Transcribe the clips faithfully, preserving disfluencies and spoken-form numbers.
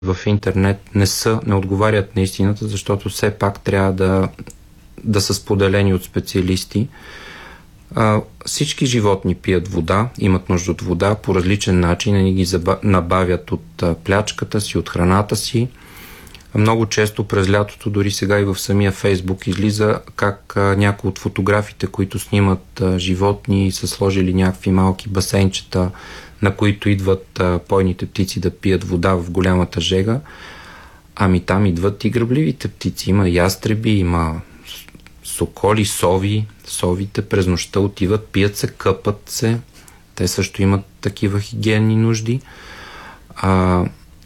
в интернет не са, не отговарят на истината, защото все пак трябва да, да са споделени от специалисти. А, всички животни пият вода, имат нужда от вода по различен начин, они ги заба, набавят от а, плячката си, от храната си. Много често през лятото, дори сега и в самия Фейсбук излиза как а, някои от фотографите, които снимат а, животни, са сложили някакви малки басейнчета, на които идват а, пойните птици да пият вода в голямата жега. Ами там идват и грабливите птици. Има ястреби, има соколи, сови. Совите през нощта отиват, пият се, къпат се. Те също имат такива хигиенни нужди. А,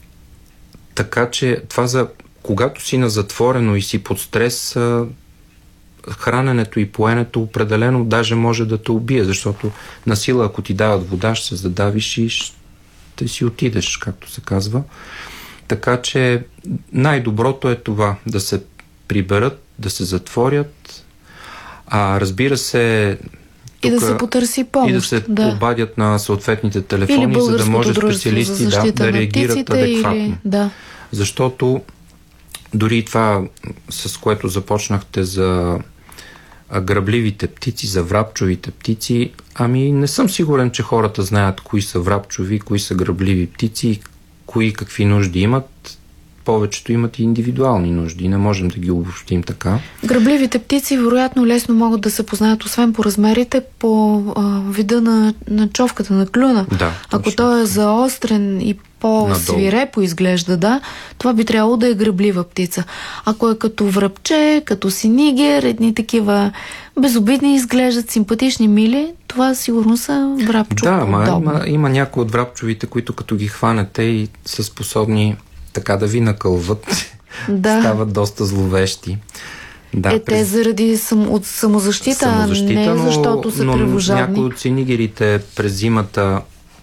така че това за когато си на затворено и си под стрес, а, храненето и поенето определено даже може да те убие, защото на сила, ако ти дават вода, ще се задавиш и ще си отидеш, както се казва. Така че най-доброто е това, да се приберат, да се затворят, а разбира се и да се потърси помощ. И да се да. обадят на съответните телефони, за да може специалисти да, да реагират адекватно. Или... Да. Защото дори това, с което започнахте за грабливите птици, за врабчовите птици, ами не съм сигурен, че хората знаят кои са врабчови, кои са грабливи птици, кои какви нужди имат. Повечето имат и индивидуални нужди. Не можем да ги обобщим така. Грабливите птици вероятно лесно могат да се познаят, освен по размерите, по а, вида на, на човката, на клюна. Да, ако той е заострен и по-свирепо изглежда, да, това би трябвало да е граблива птица. Ако е като врабче, като синигер, едни такива безобидни изглеждат, симпатични, мили, това сигурно са врабчо. Да, ма, има, има някои от врабчовите, които като ги хванете и са способни така да ви накълват. Да. Стават доста зловещи. Да, е, те заради сам, от самозащита, самозащита, не защото са кръвожадни. Но някои от синигерите през зимата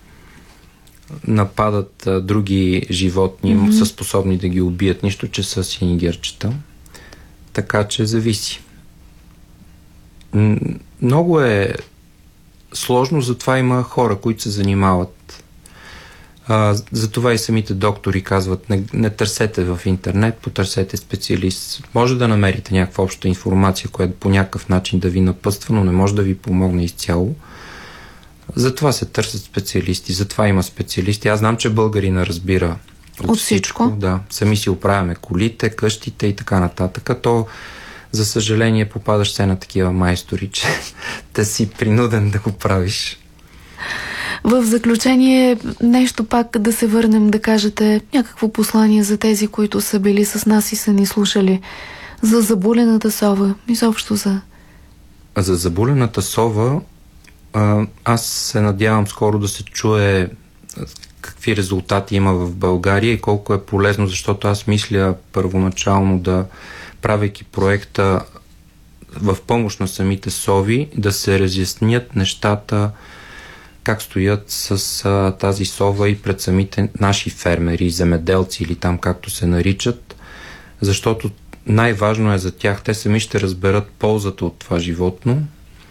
нападат а, други животни, mm-hmm. са способни да ги убият, нищо, че са синигерчета. Така че зависи. М- много е сложно, затова има хора, които се занимават. А, затова и самите доктори казват, не, не търсете в интернет, потърсете специалист. Може да намерите някаква обща информация, която по някакъв начин да ви напъства, но не може да ви помогне изцяло. Затова се търсят специалисти, затова има специалисти. Аз знам, че българина разбира от, от всичко. всичко. Да, сами си оправяме колите, къщите и така нататък. То, за съжаление, попадаш се на такива майстори, че те си принуден да го правиш. В заключение, нещо пак да се върнем, да кажете някакво послание за тези, които са били с нас и са ни слушали. За заболената сова, изобщо за... За заболената сова аз се надявам скоро да се чуе какви резултати има в България и колко е полезно, защото аз мисля първоначално да, правейки проекта в помощ на самите сови, да се разяснят нещата, как стоят с а, тази сова и пред самите наши фермери, земеделци или там както се наричат, защото най-важно е за тях. Те сами ще разберат ползата от това животно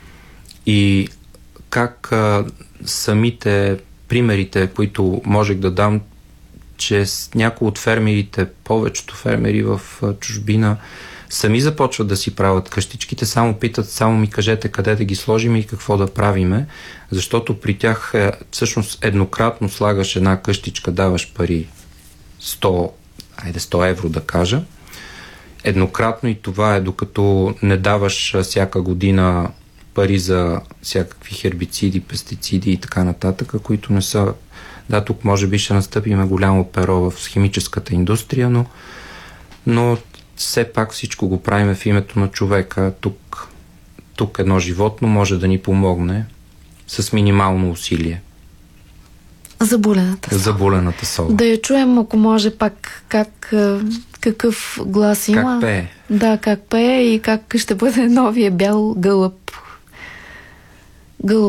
и как а, самите примерите, които можех да дам, че с някои от фермерите, повечето фермери в а, чужбина, сами започват да си правят къщичките, само питат, само ми кажете къде да ги сложим и какво да правиме, защото при тях е, всъщност еднократно слагаш една къщичка, даваш пари сто, айде сто евро да кажа, еднократно и това е докато не даваш всяка година пари за всякакви хербициди, пестициди и така нататък, които не са... Да, тук може би ще настъпиме голямо перо в химическата индустрия, но, но все пак всичко го правим в името на човека. Тук, тук едно животно може да ни помогне с минимално усилие. Заболената сова. Заболената сова. Да я чуем, ако може пак как, какъв глас има. Как пее. Да, как пее и как ще бъде новия бял гълъб. Гълъб